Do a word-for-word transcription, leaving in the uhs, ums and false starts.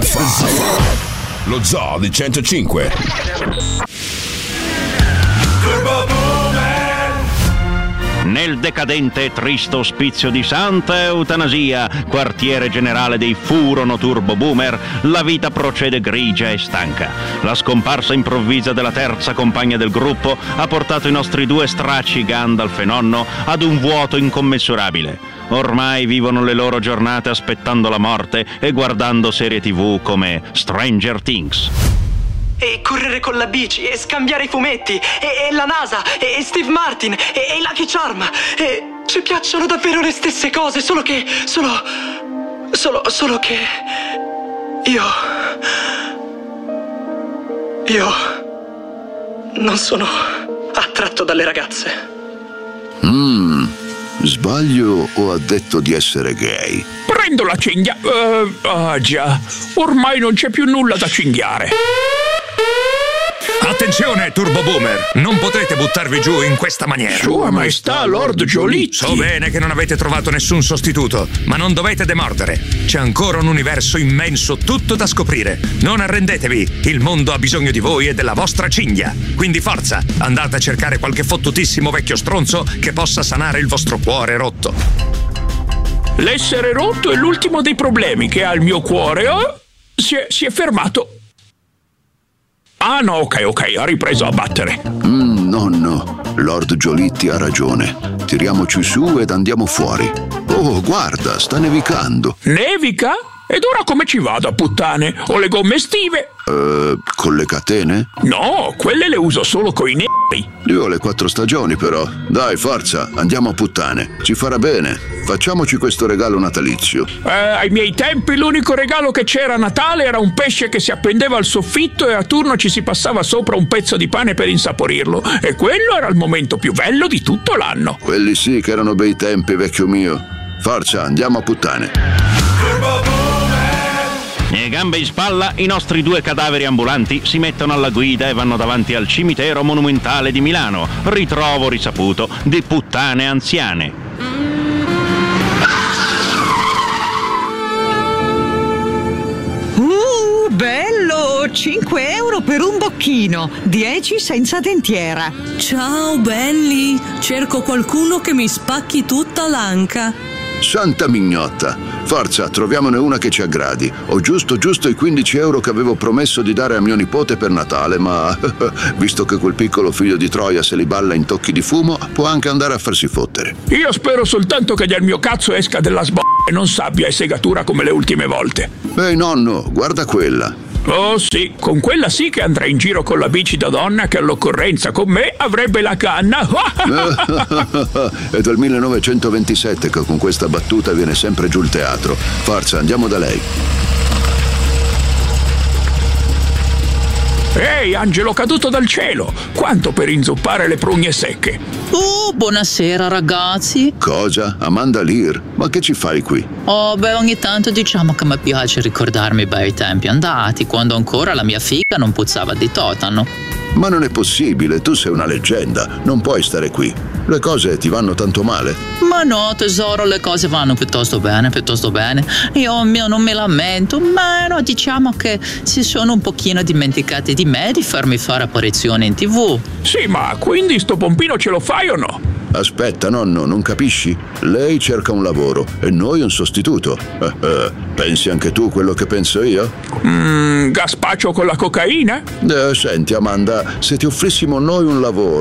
Lo Zoo di centocinque. Nel decadente e triste ospizio di Santa Eutanasia, quartiere generale dei furono turbo boomer, la vita procede grigia e stanca. La scomparsa improvvisa della terza compagna del gruppo ha portato i nostri due stracci Gandalf e nonno ad un vuoto incommensurabile. Ormai vivono le loro giornate aspettando la morte e guardando serie tivù come Stranger Things. E correre con la bici, e scambiare i fumetti, e, e la NASA, e, e Steve Martin, e, e Lucky Charm. E ci piacciono davvero le stesse cose, solo che... Solo... Solo... Solo che... Io... Io... Non sono attratto dalle ragazze. Mmm... Sbaglio o ha detto di essere gay? Prendo la cinghia. Uh, ah già, ormai non c'è più nulla da cinghiare. Attenzione, Turbo Boomer! Non potrete buttarvi giù in questa maniera. Sua Maestà Lord Giolitti. So bene che non avete trovato nessun sostituto, ma non dovete demordere. C'è ancora un universo immenso, tutto da scoprire. Non arrendetevi, il mondo ha bisogno di voi e della vostra cinghia. Quindi forza, andate a cercare qualche fottutissimo vecchio stronzo che possa sanare il vostro cuore rotto. L'essere rotto è l'ultimo dei problemi che ha il mio cuore. Oh, si è, si è fermato. Ah no, ok, ok, ha ripreso a battere. Mm, nonno, Lord Giolitti ha ragione. Tiriamoci su ed andiamo fuori. Oh, guarda, sta nevicando. Nevica? Ed ora come ci vado a puttane? Ho le gomme estive. Uh, con le catene? No, quelle le uso solo coi neri. Io ho le quattro stagioni però. Dai, forza, andiamo a puttane. Ci farà bene. Facciamoci questo regalo natalizio. Eh, ai miei tempi l'unico regalo che c'era a Natale era un pesce che si appendeva al soffitto e a turno ci si passava sopra un pezzo di pane per insaporirlo. E quello era il momento più bello di tutto l'anno. Quelli sì che erano bei tempi, vecchio mio. Forza, andiamo a puttane. E gambe in spalla, i nostri due cadaveri ambulanti si mettono alla guida e vanno davanti al cimitero monumentale di Milano, ritrovo risaputo di puttane anziane. Uh, bello! cinque euro per un bocchino, dieci senza dentiera. Ciao belli, cerco qualcuno che mi spacchi tutta l'anca. Santa mignotta, forza, troviamone una che ci aggradi. Ho giusto giusto i quindici euro che avevo promesso di dare a mio nipote per Natale, ma visto che quel piccolo figlio di Troia se li balla in tocchi di fumo, può anche andare a farsi fottere. Io spero soltanto che dal mio cazzo esca della sb***a e non sabbia e segatura come le ultime volte. Ehi nonno, guarda quella. Oh sì, con quella sì che andrei in giro con la bici da donna che all'occorrenza con me avrebbe la canna. È dal millenovecentoventisette che con questa battuta viene sempre giù il teatro. Forza, andiamo da lei. Ehi, angelo caduto dal cielo! Quanto per inzuppare le prugne secche? Oh, buonasera ragazzi. Cosa? Amanda Lear? Ma che ci fai qui? Oh, beh, ogni tanto diciamo che mi piace ricordarmi i bei tempi andati, quando ancora la mia figa non puzzava di totano. Ma non è possibile, tu sei una leggenda, non puoi stare qui. Le cose ti vanno tanto male? Ma no, tesoro, le cose vanno piuttosto bene, piuttosto bene. Io mio, non mi lamento, ma no, diciamo che si sono un pochino dimenticati di me di farmi fare apparizione in tivù. Sì, ma quindi sto pompino ce lo fai o no? Aspetta, nonno, non capisci? Lei cerca un lavoro e noi un sostituto. Eh, eh, pensi anche tu quello che penso io? Mmm, gaspaccio con la cocaina? Eh, senti, Amanda, se ti offrissimo noi un lavoro